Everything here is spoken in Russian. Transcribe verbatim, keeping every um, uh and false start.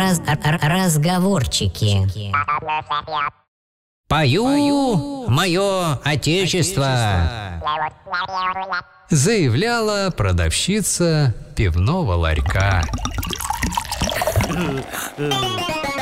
раз, р- разговорчики. «Пою мое отечество», заявляла продавщица пивного ларька.